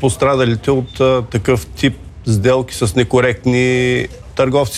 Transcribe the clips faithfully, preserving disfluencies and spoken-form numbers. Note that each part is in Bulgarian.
пострадалите от а, такъв тип сделки с некоректни търговци.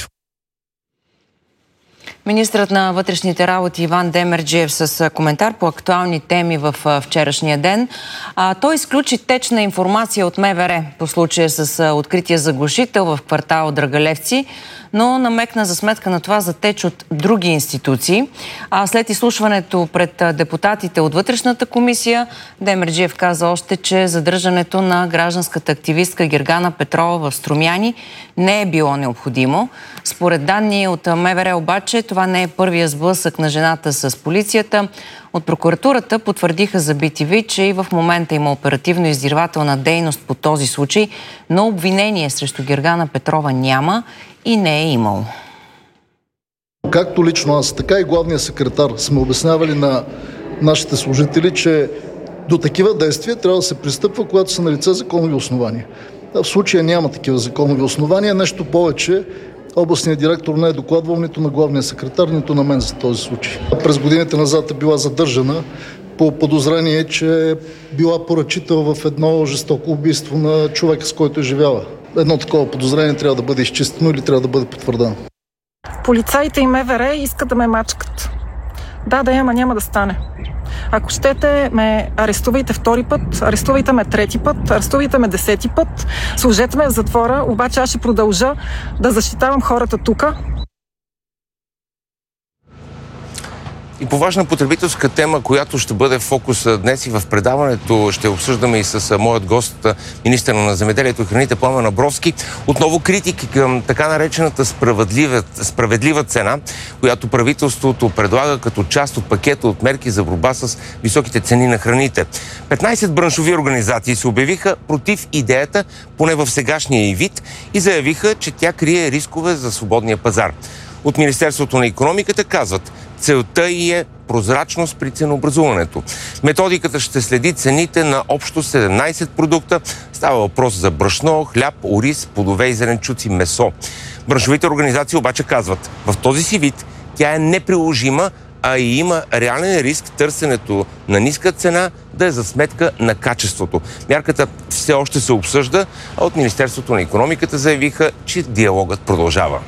Министърът на вътрешните работи Иван Демерджиев с коментар по актуални теми в вчерашния ден. А, той изключи течна информация от МВР по случая с открития заглушител в квартал Драгалевци, но намекна за сметка на това за теч от други институции. А след изслушването пред депутатите от Вътрешната комисия, Демерджиев каза още, че задържането на гражданската активистка Гергана Петрова в Струмяни не е било необходимо. Според данни от МВР обаче, това не е първия сблъсък на жената с полицията. От прокуратурата потвърдиха за би ти ви, че и в момента има оперативно-издирвателна дейност по този случай, но обвинение срещу Гергана Петрова няма и не е имало. Както лично аз, така и главният секретар сме обяснявали на нашите служители, че до такива действия трябва да се пристъпва, когато са налице законови основания. В случая няма такива законови основания. Нещо повече, областният директор не е докладвал нито на главния секретар, нито на мен за този случай. През годините назад е била задържана по подозрение, че е била поръчител в едно жестоко убийство на човека, с който е живяла. Едно такова подозрение трябва да бъде изчистено или трябва да бъде потвърдено. Полицаите и МВР искат да ме мачкат. Да, да, ама няма да стане. Ако щете, ме арестувайте втори път, арестувайте ме трети път, арестувайте ме десети път, сложете ме в затвора, обаче аз ще продължа да защитавам хората тука. И по важна потребителска тема, която ще бъде в фокуса днес и в предаването, ще обсъждаме и с моят гост, министър на земеделието и храните Пламен Абровски. Отново критики към така наречената справедлива, справедлива цена, която правителството предлага като част от пакета от мерки за борба с високите цени на храните. петнайсет браншови организации се обявиха против идеята, поне в сегашния й вид, и заявиха, че тя крие рискове за свободния пазар. От Министерството на икономиката казват, целта й е прозрачност при ценообразуването. Методиката ще следи цените на общо седемнайсет продукта. Става въпрос за брашно, хляб, ориз, плодове и зеленчуци, месо. Браншовите организации обаче казват, в този си вид тя е неприложима, а и има реален риск търсенето на ниска цена да е за сметка на качеството. Мярката все още се обсъжда, а от Министерството на икономиката заявиха, че диалогът продължава.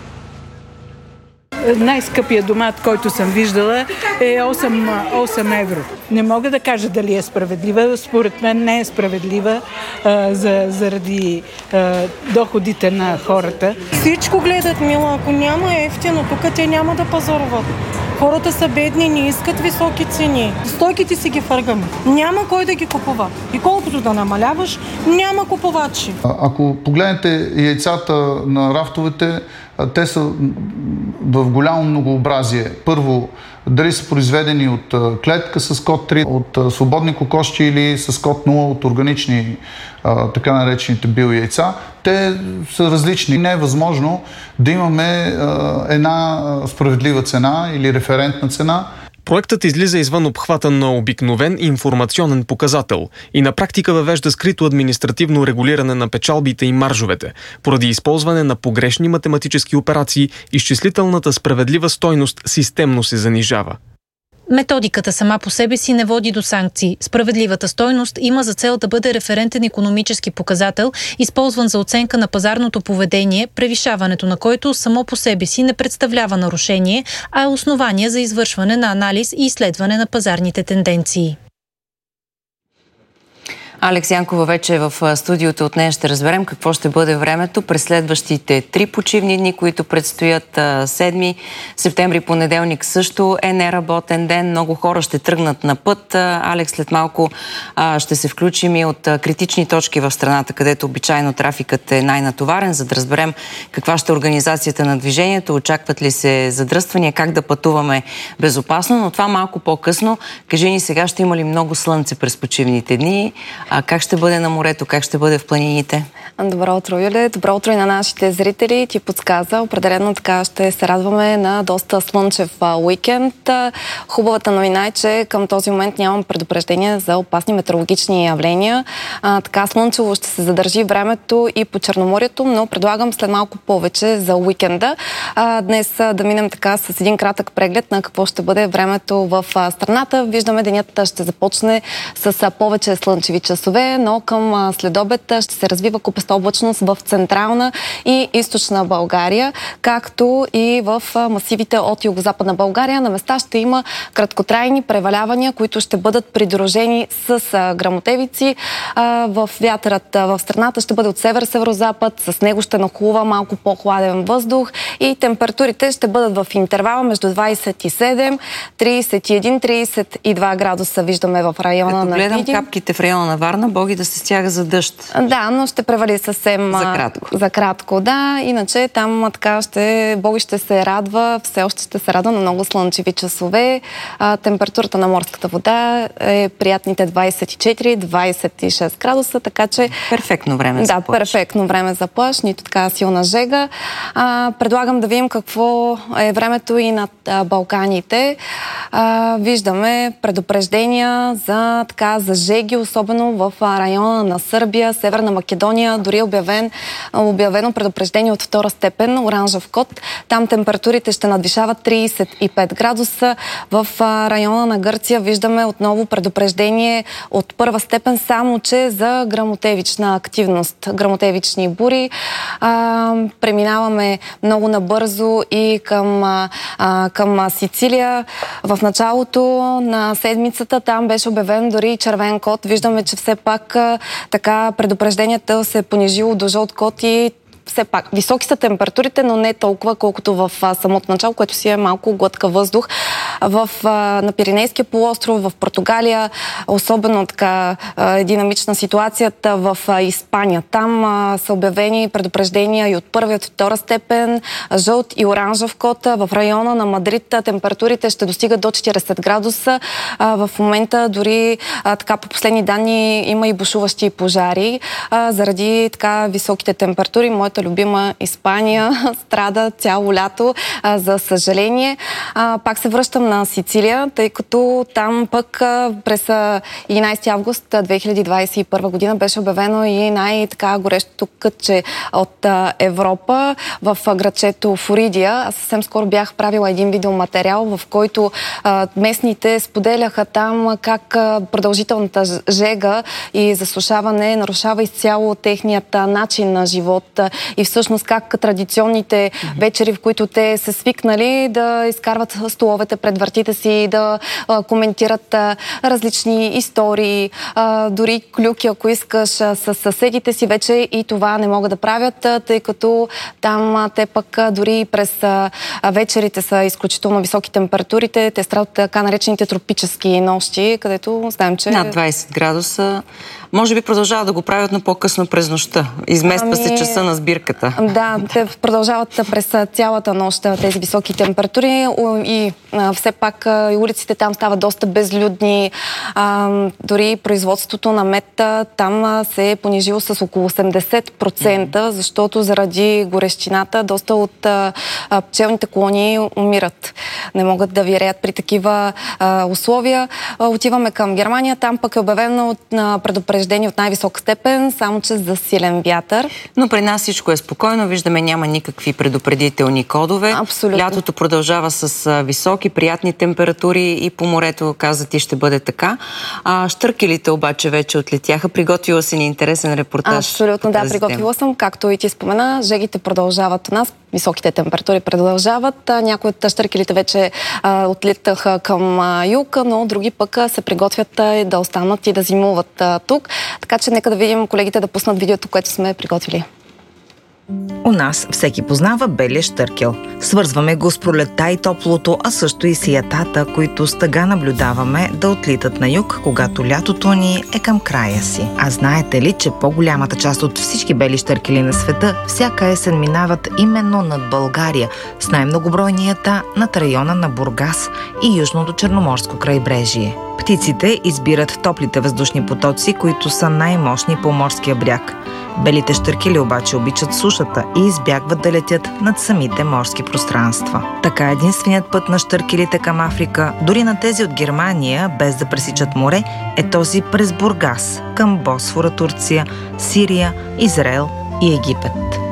Най-скъпият домат, който съм виждала, е осем евро. Не мога да кажа дали е справедлива. Според мен не е справедлива а, за, заради а, доходите на хората. Всичко гледат, мила. Ако няма ефтино, тук те няма да пазаруват. Хората са бедни, не искат високи цени. Стойките си ги фъргаме. Няма кой да ги купува. И колкото да намаляваш, няма купувачи. Ако погледнете яйцата на рафтовете, те са в голямо многообразие. Първо, дали са произведени от клетка с код три, от свободни кокошки или с код нула от органични, така наречените биояйца, те са различни. Не е възможно да имаме една справедлива цена или референтна цена. Проектът излиза извън обхвата на обикновен информационен показател и на практика въвежда скрито административно регулиране на печалбите и маржовете. Поради използване на погрешни математически операции, изчислителната справедлива стойност системно се занижава. Методиката сама по себе си не води до санкции. Справедливата стойност има за цел да бъде референтен икономически показател, използван за оценка на пазарното поведение, превишаването на който само по себе си не представлява нарушение, а е основание за извършване на анализ и изследване на пазарните тенденции. Алекс Янкова вече е в студиото. От нея ще разберем какво ще бъде времето през следващите три почивни дни, които предстоят. седми септември, понеделник, също е неработен ден. Много хора ще тръгнат на път. Алекс, след малко ще се включим и от критични точки в страната, където обичайно трафикът е най-натоварен, за да разберем каква ще е организацията на движението, очакват ли се задръствания, как да пътуваме безопасно, но това малко по-късно. Кажи ни сега, ще има ли много слънце през почивните дни? А как ще бъде на морето? Как ще бъде в планините? Добро утро, Юлия. Добро утро и на нашите зрители. Ти подсказа. Определено така ще се радваме на доста слънчев уикенд. Хубавата новина е, че към този момент нямам предупреждения за опасни метеорологични явления. А, така слънчево ще се задържи времето и по Черноморието, но предлагам след малко повече за уикенда. А, днес да минем така с един кратък преглед на какво ще бъде времето в страната. Виждаме, денят ще започне с повече слънчеви часове часове, но към следобед ще се развива купеста облачност в централна и източна България, както и в масивите от югозападна България. На места ще има краткотрайни превалявания, които ще бъдат придружени с гръмотевици. В вятърът в страната ще бъде от север-северозапад, с него ще нахлува малко по-хладен въздух и температурите ще бъдат в интервала между двадесет и седем, тридесет и един, тридесет и два градуса виждаме в района Като на гледам Видин. капките в района на Варна, боги да се стяга за дъжд. Да, но ще превали съвсем за кратко. За кратко, да. Иначе там така ще, боги ще се радва, все още ще се радва на много слънчеви часове. А, температурата на морската вода е приятните двадесет и четири до двадесет и шест градуса, така че... Перфектно време за да, плаж. перфектно време за плаж, нито така силна жега. А, предлагам да видим какво е времето и над а, Балканите. А, виждаме предупреждения за, така, за жеги, особено в а, района на Сърбия, Северна Македония, дори е обявен, обявено предупреждение от втора степен, оранжев код. Там температурите ще надвишават тридесет и пет градуса. В а, района на Гърция виждаме отново предупреждение от първа степен, само че за гръмотевична активност, гръмотевични бури. А, преминаваме много набързо и към, а, към Сицилия. В началото на седмицата там беше обявен дори червен код. Виждаме, че все пак а, така предупреждението се е понижило до жълт код и все пак високи са температурите, но не толкова, колкото в а, самото начало, което си е малко глътка въздух. В, а, на Пиренейския полуостров, в Португалия, особено така а, динамична ситуацията в а, Испания. Там а, са обявени предупреждения и от първа и от втора степен, жълт и оранжев код. В района на Мадрид температурите ще достигат до четиридесет градуса. А, в момента дори а, така по последни данни има и бушуващи пожари. А, заради така високите температури, моята любима Испания страда цяло лято, а, за съжаление. А, пак се връщам на Сицилия, тъй като там пък а, през единадесети август две хиляди двадесет и първа година беше обявено и най-така горещото кътче от а, Европа в а, градчето Форидия. Аз съвсем скоро бях правила един видеоматериал, в който а, местните споделяха там как а, продължителната жега и засушаване нарушава изцяло техният а, начин на живот и всъщност как традиционните вечери, в които те се свикнали да изкарват столовете пред вратите си, да а, коментират а, различни истории, а, дори клюки, ако искаш, а, с съседите си, вече и това не могат да правят, а, тъй като там а, те пък а, дори през а, вечерите са изключително високи температурите, те страдат така наречените тропически нощи, където знаем, че... Над двадесет градуса. Може би продължават да го правят, но по-късно през нощта. Измества ами... се часа на сбирката. Да, те продължават през цялата нощ тези високи температури и а, все пак а, и улиците там стават доста безлюдни. А, дори производството на мед там а, се е понижило с около осемдесет процента, защото заради горещината доста от а, пчелните колонии умират. Не могат да виреят при такива а, условия. А, отиваме към Германия, там пък е обявено от а, предупреждение от най-висока степен, само че за силен вятър. Но при нас всичко е спокойно, виждаме, няма никакви предупредителни кодове. Абсолютно. Лятото продължава с високи, приятни температури и по морето, каза ти, ще бъде така. А щъркелите обаче вече отлетяха. Приготвила си ни интересен репортаж. Абсолютно, да, приготвила съм. Както и ти спомена, жегите продължават у нас, високите температури продължават. Някои от щъркелите вече а, отлитаха към а, юг, но други пък а, се приготвят а, да останат и да зимуват а, тук. Така че нека да видим колегите да пуснат видеото, което сме приготвили. У нас всеки познава белия щъркел. Свързваме го с пролетта и топлото, а също и сиятата, които с тъга наблюдаваме да отлитат на юг, когато лятото ни е към края си. А знаете ли, че по-голямата част от всички бели щъркели на света всяка есен минават именно над България, с най-многобройнията над района на Бургас и Южното Черноморско крайбрежие. Птиците избират топлите въздушни потоци, които са най-мощни по морския бряг. Белите щъркели обаче обичат сушата и избягват да летят над самите морски пространства. Така единственият път на щъркелите към Африка, дори на тези от Германия, без да пресичат море, е този през Бургас, към Босфора, Турция, Сирия, Израел и Египет.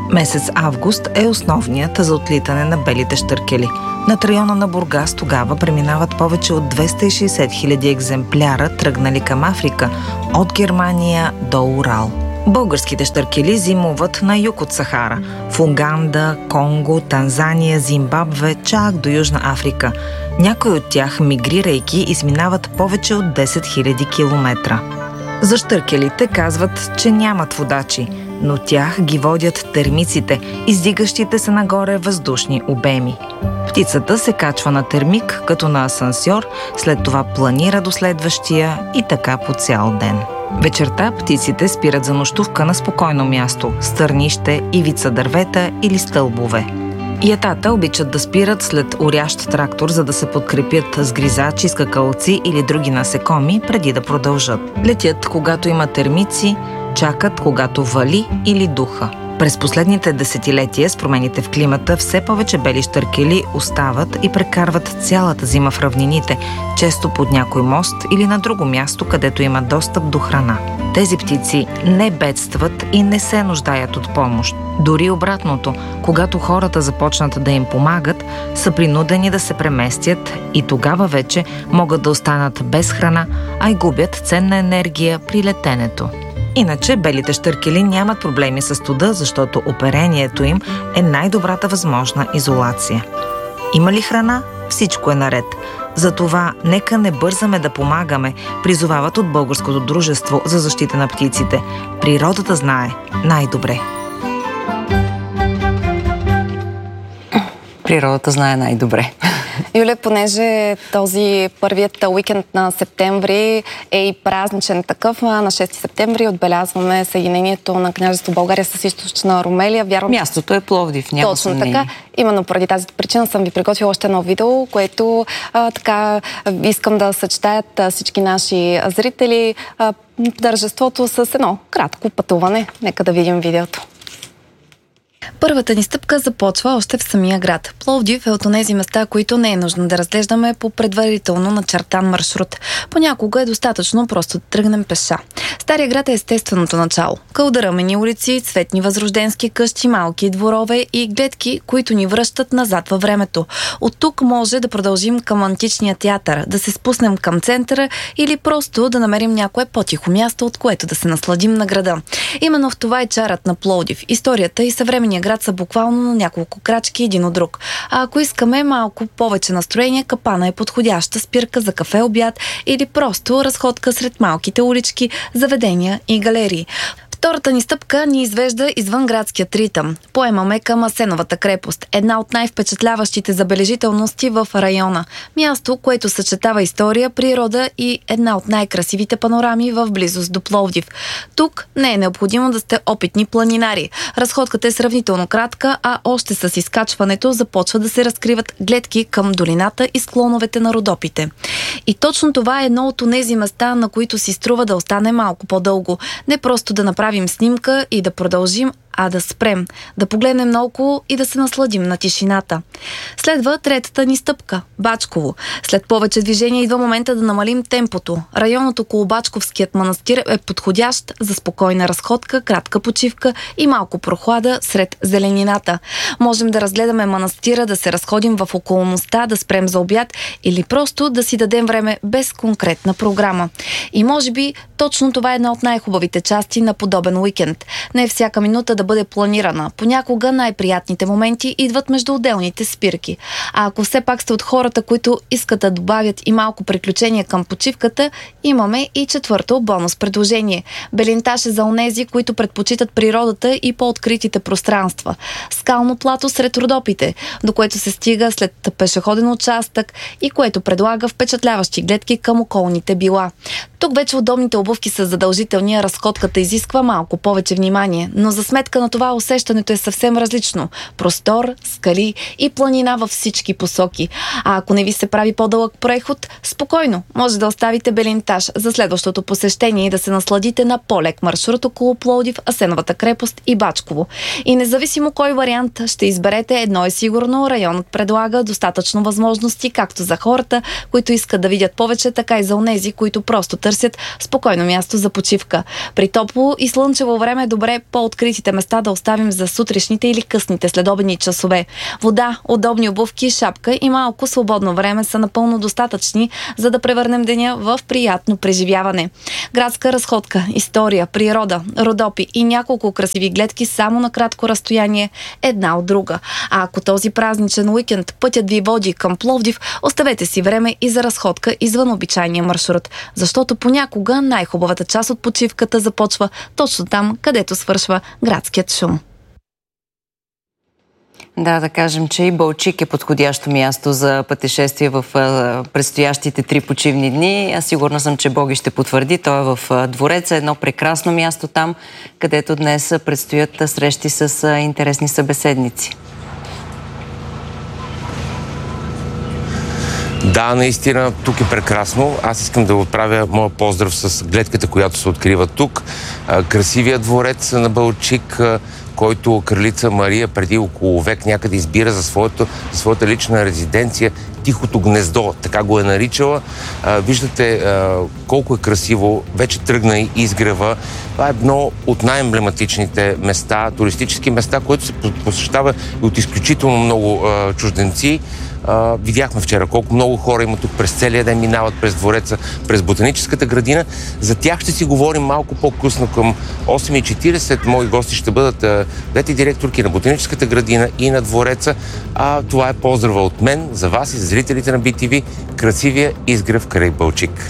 Месец август е основният за отлитане на белите щъркели. Над района на Бургас тогава преминават повече от двеста и шейсет хиляди екземпляра, тръгнали към Африка, от Германия до Урал. Българските щъркели зимуват на юг от Сахара – в Уганда, Конго, Танзания, Зимбабве, чак до Южна Африка. Някои от тях, мигрирайки, изминават повече от десет хиляди километра. За щъркелите казват, че нямат водачи, но тях ги водят термиците, издигащите се нагоре въздушни обеми. Птицата се качва на термик, като на асансьор, след това планира до следващия и така по цял ден. Вечерта птиците спират за нощувка на спокойно място – стърнище, ивица дървета или стълбове. Ятата обичат да спират след орящ трактор, за да се подкрепят с гризачи, скакалци или други насекоми, преди да продължат. Летят, когато има термици, чакат, когато вали или духа. През последните десетилетия с промените в климата все повече бели щъркели остават и прекарват цялата зима в равнините, често под някой мост или на друго място, където има достъп до храна. Тези птици не бедстват и не се нуждаят от помощ. Дори обратното, когато хората започнат да им помагат, са принудени да се преместят и тогава вече могат да останат без храна, а и губят ценна енергия при летенето. Иначе белите щъркели нямат проблеми с студа, защото оперението им е най-добрата възможна изолация. Има ли храна? Всичко е наред. Затова нека не бързаме да помагаме, призовават от Българското дружество за защита на птиците. Природата знае най-добре. Природата знае най-добре. Юлия, понеже този първият уикенд на септември е и празничен такъв, на шести септември отбелязваме съединението на княжество България с източна Румелия. Вярвам, мястото е Пловдив, няма точно съмнение. така. Именно поради тази причина съм ви приготвила още едно видео, което а, така искам да съчетаят а, всички наши зрители а, тържеството с едно кратко пътуване. Нека да видим видеото. Първата ни стъпка започва още в самия град. Пловдив е от онези места, които не е нужно да разглеждаме по предварително начертан маршрут. Понякога е достатъчно просто да тръгнем пеша. Стария град е естественото начало. Кълдъръмени улици, цветни възрожденски къщи, малки дворове и гледки, които ни връщат назад във времето. От тук може да продължим към античния театър, да се спуснем към центъра или просто да намерим някое по-тихо място, от което да се насладим на града. Именно в това е чарът на Пловдив. Историята и съвременния град са буквално на няколко крачки един от друг. А ако искаме малко повече настроение, Капана е подходяща спирка за кафе, обяд или просто разходка сред малките улички, заведения и галерии. Втората ни стъпка ни извежда извън градският ритъм. Поемаме към Асеновата крепост, една от най-впечатляващите забележителности в района. Място, което съчетава история, природа и една от най-красивите панорами в близост до Пловдив. Тук не е необходимо да сте опитни планинари. Разходката е сравнително кратка, а още с изкачването започва да се разкриват гледки към долината и склоновете на Родопите. И точно това е едно от онези места, на които си струва да остане малко по-дълго. Не просто да направим правим снимка и да продължим, а да спрем, да погледнем наоколо и да се насладим на тишината. Следва третата ни стъпка – Бачково. След повече движение идва момента да намалим темпото. Районът около Бачковският манастир е подходящ за спокойна разходка, кратка почивка и малко прохлада сред зеленината. Можем да разгледаме манастира, да се разходим в околността, да спрем за обяд или просто да си дадем време без конкретна програма. И може би точно това е една от най-хубавите части на подобен уикенд. Не всяка минута да бъде планирана. Понякога най-приятните моменти идват между отделните спирки. А ако все пак сте от хората, които искат да добавят и малко приключения към почивката, имаме и четвърто бонус предложение. Белинтаж е за онези, които предпочитат природата и по-откритите пространства. Скално плато сред Родопите, до което се стига след пешеходен участък и което предлага впечатляващи гледки към околните била. Тук вече удобните обувки са задължителни, а разходката изисква малко повече внимание, но за сметка на това усещането е съвсем различно. Простор, скали и планина във всички посоки. А ако не ви се прави по-дълъг преход, спокойно, може да оставите Белинтаж за следващото посещение и да се насладите на по-лек маршрут около Пловдив, Асеновата крепост и Бачково. И независимо кой вариант ще изберете, едно е сигурно, районът предлага достатъчно възможности както за хората, които искат да видят повече, така и за онези, които просто търсят спокойно място за почивка. При топло и слънчево време е добре по-откритите места места да оставим за сутрешните или късните следобедни часове. Вода, удобни обувки, шапка и малко свободно време са напълно достатъчни, за да превърнем деня в приятно преживяване. Градска разходка, история, природа, Родопи и няколко красиви гледки само на кратко разстояние една от друга. А ако този празничен уикенд пътят ви води към Пловдив, оставете си време и за разходка извън обичайния маршрут, защото понякога най-хубавата част от почивката започва точно там, където свършва градският шум. Да, да кажем, че и Балчик е подходящо място за пътешествие в предстоящите три почивни дни. Аз сигурна съм, че Боги ще потвърди. Той е в Двореца, едно прекрасно място там, където днес предстоят срещи с интересни събеседници. Да, наистина, тук е прекрасно. Аз искам да отправя моя поздрав с гледката, която се открива тук. Красивият дворец на Балчик, който кралица Мария преди около век някъде избира за своята, за своята лична резиденция, Тихото гнездо, така го е наричала. А, виждате а, колко е красиво, вече тръгна и изгрева. Това е едно от най-емблематичните места, туристически места, което се посещава и от изключително много а, чужденци. Uh, видяхме вчера колко много хора има тук през целия ден, минават през двореца, през ботаническата градина. За тях ще си говорим малко по-късно към осем и четиридесет. Мои гости ще бъдат uh, двете директорки на ботаническата градина и на двореца. А това е поздрава от мен за вас и за зрителите на Би Ти Ви. Красивия изгрев край Балчик.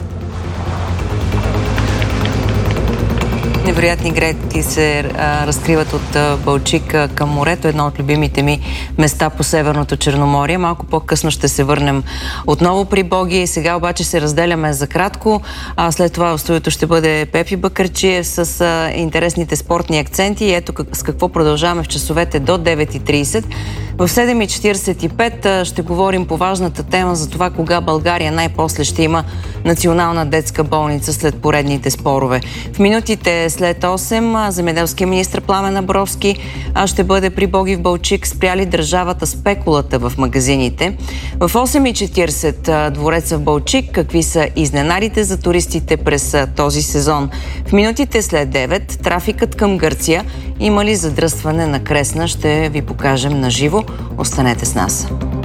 Невероятни гледки се а, разкриват от а, Балчик а, към морето. Едно от любимите ми места по Северното Черноморие. Малко по-късно ще се върнем отново при Боги. Сега обаче се разделяме за кратко. А след това в студиото ще бъде Пепи Бакърчиев с а, интересните спортни акценти. И ето как, с какво продължаваме в часовете до девет и тридесет. В седем и четиридесет и пет а, ще говорим по важната тема за това кога България най-после ще има национална детска болница след поредните спорове. В минутите след осем земеделския министр Пламен Абровски ще бъде при Боги в Балчик. Спряли държавата спекулата в магазините. В осем и четиридесет двореца в Балчик. Какви са изненадите за туристите през този сезон? В минутите след девет трафикът към Гърция. Има ли задръстване на Кресна? Ще ви покажем на живо. Останете с нас.